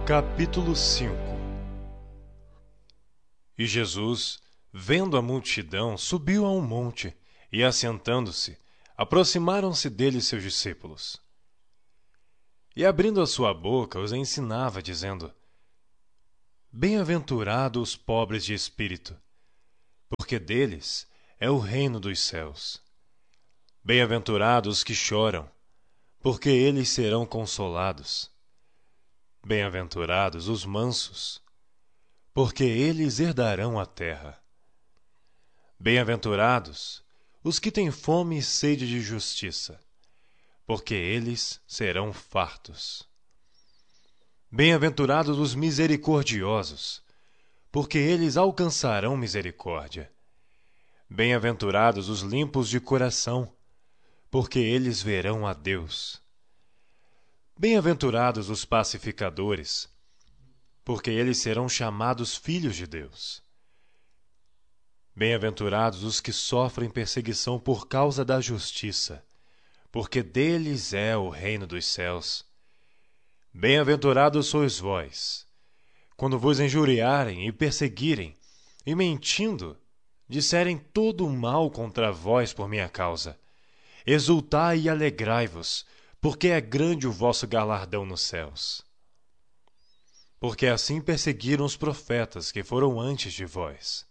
Capítulo 5. E Jesus, vendo a multidão, subiu a um monte, e assentando-se, aproximaram-se dele seus discípulos. E abrindo a sua boca, os ensinava, dizendo: Bem-aventurados os pobres de espírito, porque deles é o reino dos céus. Bem-aventurados os que choram, porque eles serão consolados. Bem-aventurados os mansos, porque eles herdarão a terra. Bem-aventurados os que têm fome e sede de justiça, porque eles serão fartos. Bem-aventurados os misericordiosos, porque eles alcançarão misericórdia. Bem-aventurados os limpos de coração, porque eles verão a Deus. Bem-aventurados os pacificadores, porque eles serão chamados filhos de Deus. Bem-aventurados os que sofrem perseguição por causa da justiça, porque deles é o reino dos céus. Bem-aventurados sois vós, quando vos injuriarem e perseguirem, e mentindo, disserem todo o mal contra vós por minha causa. Exultai e alegrai-vos, porque é grande o vosso galardão nos céus. Porque assim perseguiram os profetas que foram antes de vós.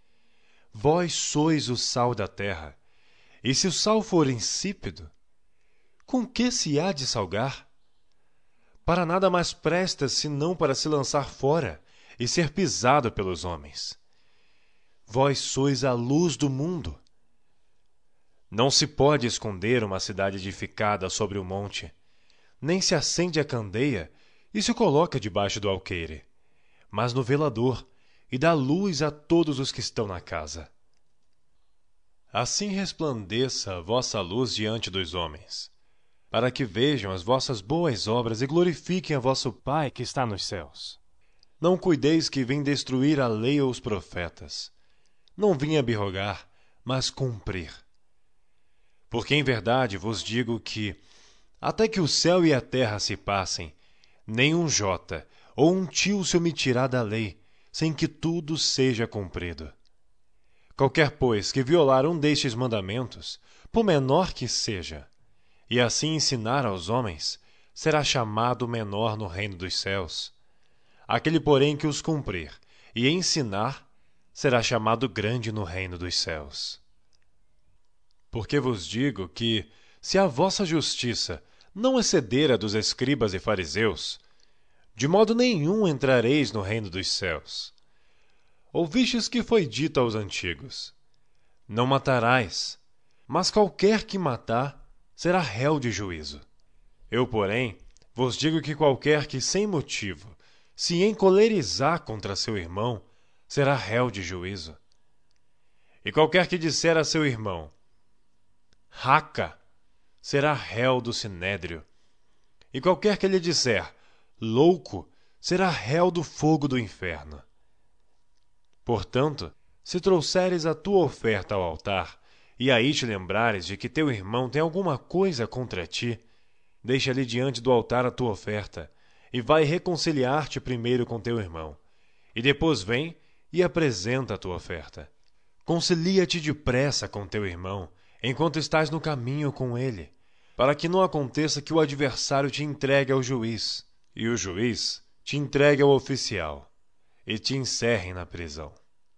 Vós sois o sal da terra, e se o sal for insípido, com que se há de salgar? Para nada mais presta senão para se lançar fora e ser pisado pelos homens. Vós sois a luz do mundo. Não se pode esconder uma cidade edificada sobre o monte, nem se acende a candeia e se coloca debaixo do alqueire, mas no velador, e dá luz a todos os que estão na casa. Assim resplandeça a vossa luz diante dos homens, para que vejam as vossas boas obras e glorifiquem a vosso Pai que está nos céus. Não cuideis que vim destruir a lei ou os profetas. Não vim abrogar, mas cumprir. Porque em verdade vos digo que, até que o céu e a terra se passem, nem um jota ou um tio se omitirá da lei, sem que tudo seja cumprido. Qualquer, pois, que violar um destes mandamentos, por menor que seja, e assim ensinar aos homens, será chamado menor no reino dos céus. Aquele, porém, que os cumprir e ensinar, será chamado grande no reino dos céus. Porque vos digo que, se a vossa justiça não exceder a dos escribas e fariseus, de modo nenhum entrareis no reino dos céus. Ouvistes que foi dito aos antigos: Não matarás, mas qualquer que matar será réu de juízo. Eu, porém, vos digo que qualquer que sem motivo se encolerizar contra seu irmão será réu de juízo. E qualquer que disser a seu irmão: Raca, será réu do sinédrio. E qualquer que lhe disser louco, será réu do fogo do inferno. Portanto, se trouxeres a tua oferta ao altar, e aí te lembrares de que teu irmão tem alguma coisa contra ti, deixa-lhe diante do altar a tua oferta, e vai reconciliar-te primeiro com teu irmão, e depois vem e apresenta a tua oferta. Concilia-te depressa com teu irmão, enquanto estás no caminho com ele, para que não aconteça que o adversário te entregue ao juiz, e o juiz te entregue ao oficial, e te encerrem na prisão.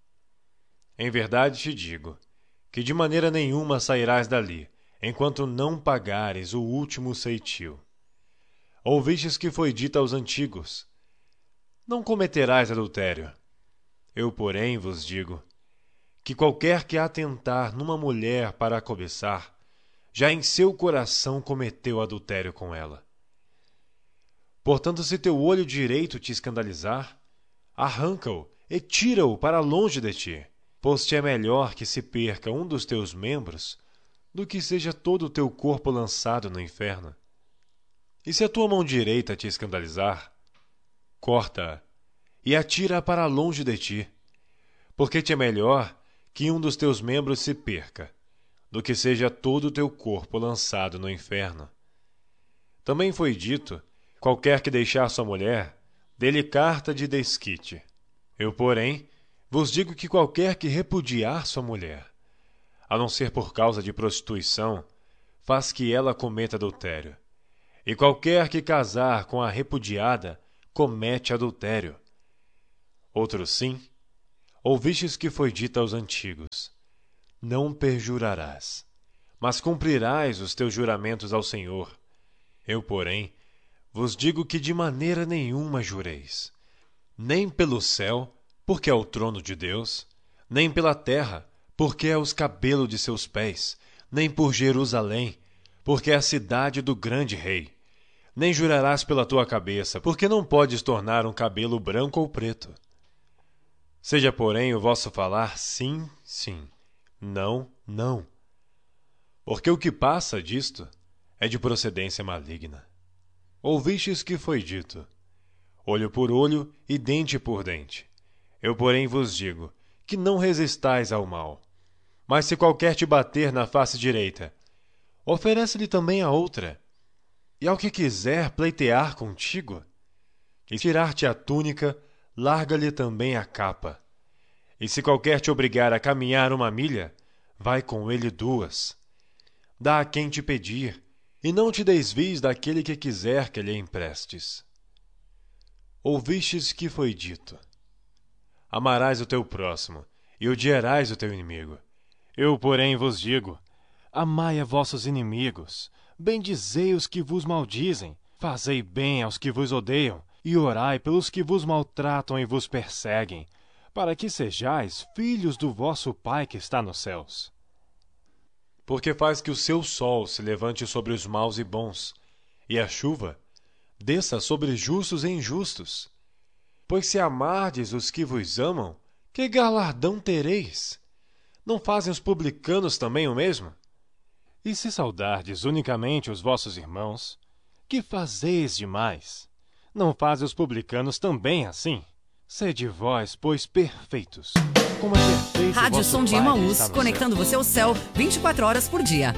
Em verdade te digo, que de maneira nenhuma sairás dali, enquanto não pagares o último ceitil. Ouvistes que foi dito aos antigos: Não cometerás adultério. Eu, porém, vos digo, que qualquer que atentar numa mulher para a cobiçar, já em seu coração cometeu adultério com ela. Portanto, se teu olho direito te escandalizar, arranca-o e tira-o para longe de ti, pois te é melhor que se perca um dos teus membros, do que seja todo o teu corpo lançado no inferno. E se a tua mão direita te escandalizar, corta-a e atira-a para longe de ti, porque te é melhor que um dos teus membros se perca, do que seja todo o teu corpo lançado no inferno. Também foi dito: qualquer que deixar sua mulher, dê-lhe carta de desquite. Eu, porém, vos digo que qualquer que repudiar sua mulher, a não ser por causa de prostituição, faz que ela cometa adultério. E qualquer que casar com a repudiada, comete adultério. Outro sim, ouvistes que foi dito aos antigos: não perjurarás, mas cumprirás os teus juramentos ao Senhor. Eu, porém, vos digo que de maneira nenhuma jureis, nem pelo céu, porque é o trono de Deus, nem pela terra, porque é os cabelos de seus pés, nem por Jerusalém, porque é a cidade do grande rei. Nem jurarás pela tua cabeça, porque não podes tornar um cabelo branco ou preto. Seja, porém, o vosso falar sim, sim, não, não. Porque o que passa disto é de procedência maligna. Ouvistes que foi dito: olho por olho e dente por dente. Eu, porém, vos digo que não resistais ao mal. Mas se qualquer te bater na face direita, oferece-lhe também a outra. E ao que quiser pleitear contigo, e tirar-te a túnica, larga-lhe também a capa. E se qualquer te obrigar a caminhar 1 milha, vai com ele 2. Dá a quem te pedir, e não te desvies daquele que quiser que lhe emprestes. Ouvistes que foi dito: amarás o teu próximo, e odiarás o teu inimigo. Eu, porém, vos digo: amai a vossos inimigos, bendizei os que vos maldizem, fazei bem aos que vos odeiam, e orai pelos que vos maltratam e vos perseguem, para que sejais filhos do vosso Pai que está nos céus. Porque faz que o seu sol se levante sobre os maus e bons, e a chuva desça sobre justos e injustos. Pois se amardes os que vos amam, que galardão tereis? Não fazem os publicanos também o mesmo? E se saudardes unicamente os vossos irmãos, que fazeis demais? Não fazem os publicanos também assim? Sede vós, pois, perfeitos, como é perfeito Rádio vosso Som de Pai que Emaús, está no conectando céu. você ao céu 24 horas por dia.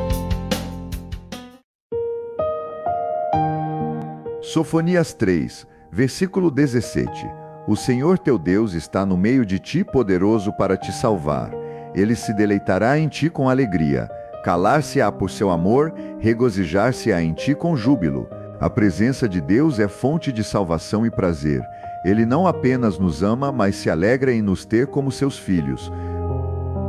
Sofonias 3, versículo 17. O Senhor teu Deus está no meio de ti, poderoso para te salvar. Ele se deleitará em ti com alegria. Calar-se-á por seu amor, regozijar-se-á em ti com júbilo. A presença de Deus é fonte de salvação e prazer. Ele não apenas nos ama, mas se alegra em nos ter como seus filhos.